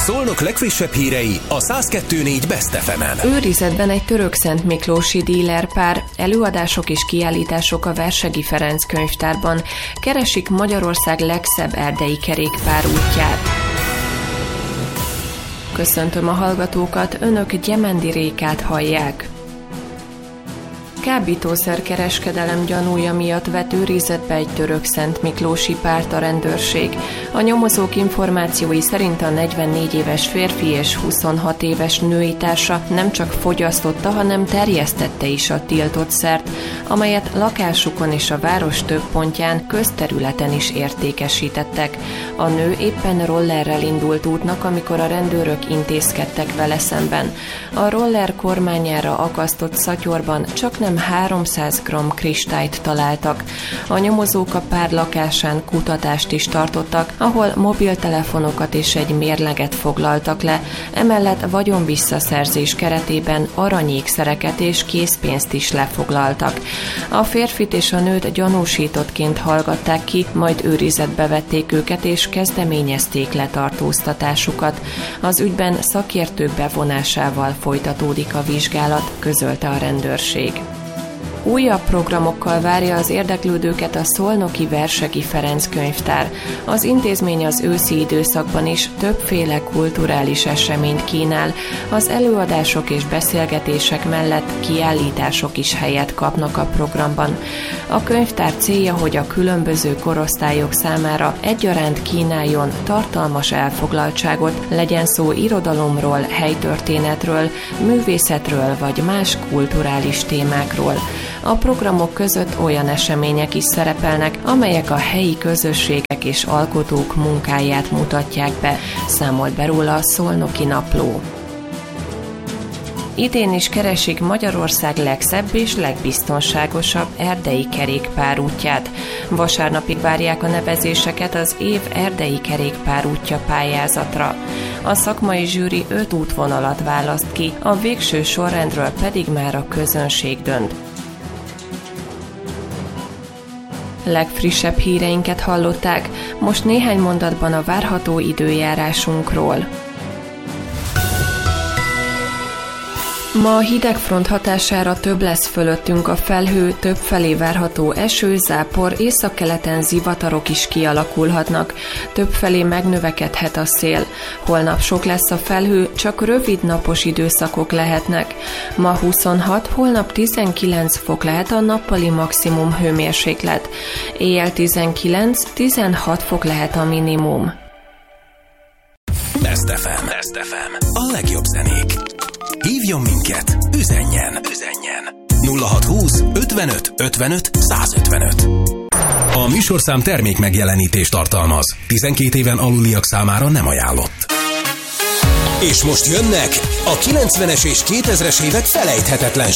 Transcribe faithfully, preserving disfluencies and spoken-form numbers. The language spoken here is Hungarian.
Szolnok legfrissebb hírei a száz kettő négy Best ef emen. Őrizetben egy török Szent Miklósi dílerpár, előadások és kiállítások a Versegi Ferenc könyvtárban, keresik Magyarország legszebb erdei kerékpár útját. Köszöntöm a hallgatókat, önök Gyemendi Rékát hallják. Kábítószerkereskedelem gyanúja miatt vett őrizetbe egy török Szent Miklósi párt a rendőrség. A nyomozók információi szerint a negyvennégy éves férfi és huszonhat éves női társa nem csak fogyasztotta, hanem terjesztette is a tiltott szert, amelyet lakásukon és a város több pontján, közterületen is értékesítettek. A nő éppen rollerrel indult útnak, amikor a rendőrök intézkedtek vele szemben. A roller kormányára akasztott szatyorban csak nem háromszáz gramm kristályt találtak. A nyomozók a pár lakásán kutatást is tartottak, ahol mobiltelefonokat és egy mérleget foglaltak le, emellett vagyonvisszaszerzés keretében aranyékszereket és készpénzt is lefoglaltak. A férfit és a nőt gyanúsítottként hallgatták ki, majd őrizetbe vették őket és kezdeményezték letartóztatásukat. Az ügyben szakértők bevonásával folytatódik a vizsgálat, közölte a rendőrség. Újabb programokkal várja az érdeklődőket a szolnoki Versegi Ferenc könyvtár. Az intézmény az őszi időszakban is többféle kulturális eseményt kínál. Az előadások és beszélgetések mellett kiállítások is helyet kapnak a programban. A könyvtár célja, hogy a különböző korosztályok számára egyaránt kínáljon tartalmas elfoglaltságot, legyen szó irodalomról, helytörténetről, művészetről vagy más kulturális témákról. A programok között olyan események is szerepelnek, amelyek a helyi közösségek és alkotók munkáját mutatják be, számolt be róla a Szolnoki Napló. Idén is keresik Magyarország legszebb és legbiztonságosabb erdei kerékpárútját. Vasárnapig várják a nevezéseket az év erdei kerékpárútja pályázatra. A szakmai zsűri öt útvonalat választ ki, a végső sorrendről pedig már a közönség dönt. Legfrissebb híreinket hallották, most néhány mondatban a várható időjárásunkról. Ma a hidegfront hatására több lesz fölöttünk a felhő, többfelé várható eső, zápor, északkeleten zivatarok is kialakulhatnak, többfelé megnövekedhet a szél. Holnap sok lesz a felhő, csak rövid napos időszakok lehetnek. Ma huszonhat, holnap tizenkilenc fok lehet a nappali maximum hőmérséklet. Éjjel tizenkilenc-tizenhat fok lehet a minimum. Best ef em. Best ef em. A legjobb zenék. Hívjon minket, üzenjen, üzenjen. nulla hat húsz ötvenöt ötvenöt százötvenöt. A műsorszám termék megjelenítést tartalmaz. tizenkét éven aluliak számára nem ajánlott. És most jönnek a kilencvenes és kétezres évek felejthetetlen